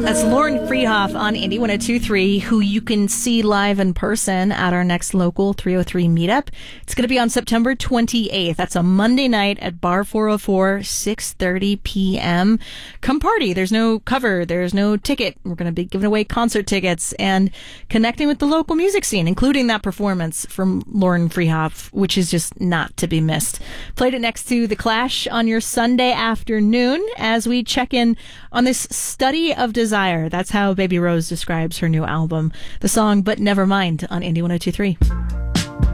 That's Lauren Freehoff on Indie 102.3, who you can see live in person at our next local 303 meetup. It's going to be on September 28th. That's a Monday night at Bar 404, 6:30 p.m. Come party. There's no cover. There's no ticket. We're going to be giving away concert tickets and connecting with the local music scene, including that performance from Lauren Freehoff, which is just not to be missed. Played it next to The Clash on your Sunday afternoon as we check in on this study of desire. That's how Baby Rose describes her new album. The song But Never Mind on Indie 102.3.